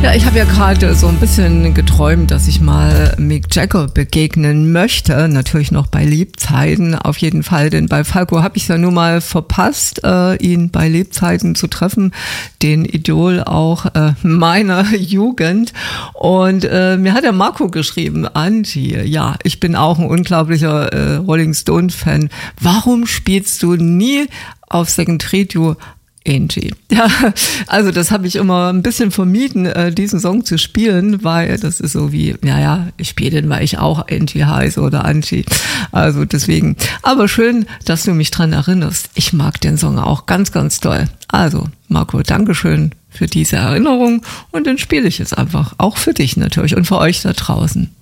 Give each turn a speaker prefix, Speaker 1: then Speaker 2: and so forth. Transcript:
Speaker 1: Ja, ich habe ja gerade so ein bisschen geträumt, dass ich mal Mick Jagger begegnen möchte. Natürlich noch bei Lebzeiten auf jeden Fall, denn bei Falco habe ich es ja nur mal verpasst, ihn bei Lebzeiten zu treffen, den Idol auch meiner Jugend. Und mir hat der Marco geschrieben, Angie, ja, ich bin auch ein unglaublicher Rolling Stone-Fan. Warum spielst du nie auf Second Radio Angie? Ja, also das habe ich immer ein bisschen vermieden, diesen Song zu spielen, weil das ist so wie, ja, ich spiele den, weil ich auch Angie heiße oder Angie. Also deswegen. Aber schön, dass du mich dran erinnerst. Ich mag den Song auch ganz, ganz toll. Also, Marco, Dankeschön für diese Erinnerung und den spiele ich jetzt einfach. Auch für dich natürlich und für euch da draußen.